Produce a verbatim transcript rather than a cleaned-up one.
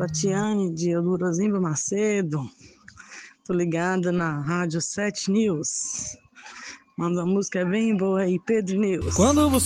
Tatiane de Eldorozimba Macedo. Tô ligada na Rádio sete News. Manda uma música bem boa aí, Pedro News. Quando você